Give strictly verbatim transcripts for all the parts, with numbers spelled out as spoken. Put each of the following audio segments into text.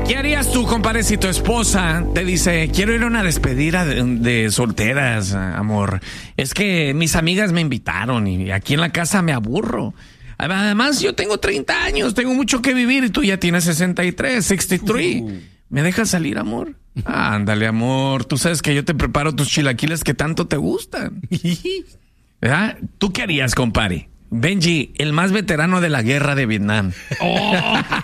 ¿Qué harías tú, compadre, si tu esposa te dice, quiero ir a una despedida de, de solteras, amor? Es que mis amigas me invitaron y aquí en la casa me aburro. Además, yo tengo treinta años, tengo mucho que vivir y tú ya tienes sesenta y tres, sesenta y tres. Uh. ¿Me dejas salir, amor? Ándale, amor. Tú sabes que yo te preparo tus chilaquiles que tanto te gustan. ¿Verdad? ¿Tú qué harías, compadre? Benji, el más veterano de la guerra de Vietnam. Oh.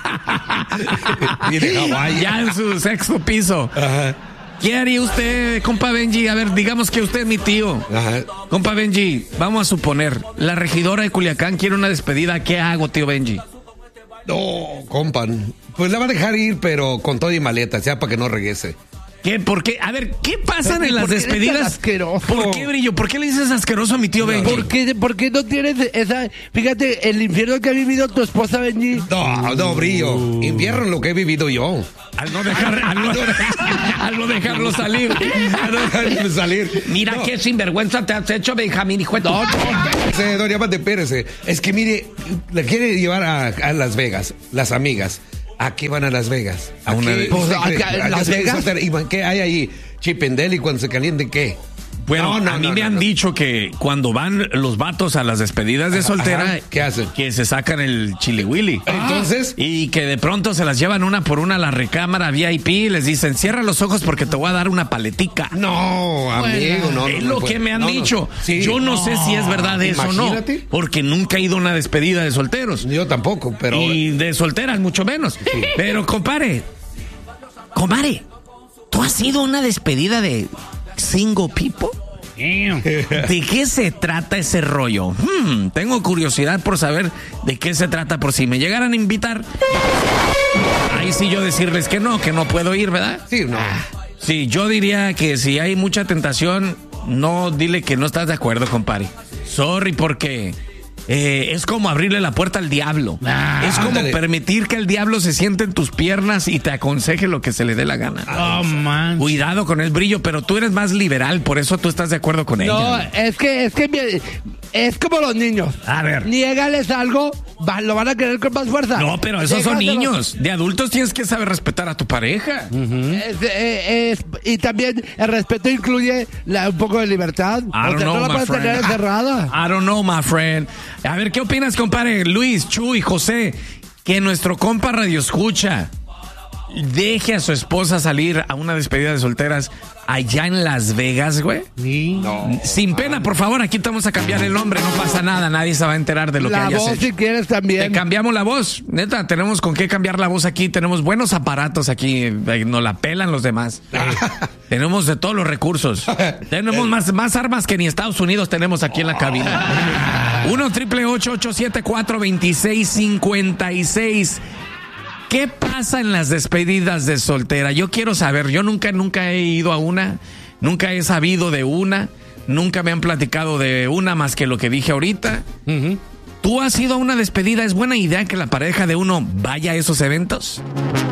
Ya en su sexto piso. Ajá. ¿Qué haría usted, compa Benji? A ver, digamos que usted es mi tío. Ajá. Compa Benji, vamos a suponer, la regidora de Culiacán quiere una despedida. ¿Qué hago, tío Benji? No, compa, pues la va a dejar ir, pero con todo y maleta, ya para que no regrese. ¿Qué? ¿Por qué? A ver, ¿qué pasan en las despedidas? ¿Por qué, Brillo? ¿Por qué le dices asqueroso a mi tío Benji? ¿Por qué, ¿Por qué no tienes esa... Fíjate, el infierno que ha vivido tu esposa, Benji? No, no, Brillo. Uh. Infierno lo que he vivido yo. Al no, dejar, al, no, al no dejarlo salir. Al no dejarlo salir. Mira no. Qué sinvergüenza te has hecho, Benjamín, hijo de tu... No, no, espérese, doña Mate, espérese. Es que, mire, le quiere llevar a, a Las Vegas, las amigas. ¿A qué van a Las Vegas? ¿A, ¿A una de... pues, ¿a, a, a Las Vegas? ¿Qué hay ahí? Chipendel, y cuando se caliente, ¿qué? Bueno, no, no, a mí no, me no, han no. dicho que cuando van los vatos a las despedidas de soltera, ajá, ¿qué hacen? Que se sacan el chili willy. Entonces. Y que de pronto se las llevan una por una a la recámara V I P y les dicen, cierra los ojos porque te voy a dar una paletica. No, amigo, bueno, no. Es no, lo no, que me han no, dicho. No. Sí, Yo no, no sé si es verdad eso o no. Porque nunca he ido a una despedida de solteros. Yo tampoco, pero. Y de solteras mucho menos. Sí. Pero, compadre, compadre, ¿tú has ido a una despedida de single people? ¿De qué se trata ese rollo? Hmm, tengo curiosidad por saber de qué se trata, por si me llegaran a invitar. Ahí sí yo decirles que no, que no puedo ir, ¿verdad? Sí, no. Sí, yo diría que si hay mucha tentación, no, dile que no estás de acuerdo, compadre. Sorry, porque... Eh, es como abrirle la puerta al diablo. Ah, es como ándale. Permitir que el diablo se siente en tus piernas y te aconseje lo que se le dé la gana. Oh, man. Cuidado con el Brillo, pero tú eres más liberal, por eso tú estás de acuerdo con ella. No, es que, es que es como los niños. A ver. Niégales algo, va, lo van a querer con más fuerza. No, pero esos Déjaselo. Son niños. De adultos tienes que saber respetar a tu pareja. Uh-huh. es, es, y también el respeto incluye la, un poco de libertad. I don't o sea, know, no la my puedes friend. tener encerrada. I don't know, my friend. A ver, ¿qué opinas, compadre? Luis, Chuy, José, que nuestro compa Radio Escucha deje a su esposa salir a una despedida de solteras allá en Las Vegas, güey. Sí. No. Sin pena, por favor, aquí te vamos a cambiar el nombre, no pasa nada, nadie se va a enterar de lo la que hayas voz, hecho. Si quieres también. Te cambiamos la voz, neta, tenemos con qué cambiar la voz aquí, tenemos buenos aparatos aquí, nos la pelan los demás. Tenemos de todos los recursos. Tenemos más, más armas que ni Estados Unidos tenemos aquí en la cabina. uno triple ocho ocho siete cuatro dos seis cinco seis. ¿Qué pasa en las despedidas de soltera? Yo quiero saber, yo nunca, nunca he ido a una, nunca he sabido de una, nunca me han platicado de una más que lo que dije ahorita. Uh-huh. ¿Tú has ido a una despedida? ¿Es buena idea que la pareja de uno vaya a esos eventos?